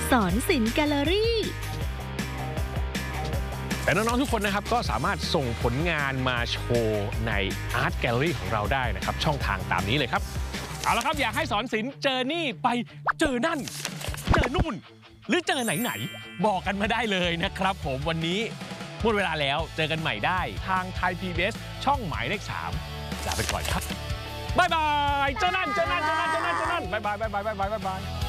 สอนศิลป์แกลเลอรี่แต่น้องๆทุกคนนะครับก็สามารถส่งผลงานมาโชว์ใน Art Gallery ของเราได้นะครับช่องทางตามนี้เลยครับเอาละครับอยากให้สอนศิลป์เจอนี่ไปเจอนั่นเจอนู่นหรือเจอไหนบอกกันมาได้เลยนะครับผมวันนี้หมดเวลาแล้วเจอกันใหม่ได้ทางไทย PBS ช่องหมายเลข 3ลาไปก่อนครับบ๊ายบายเจอนั่นบ๊ายบาย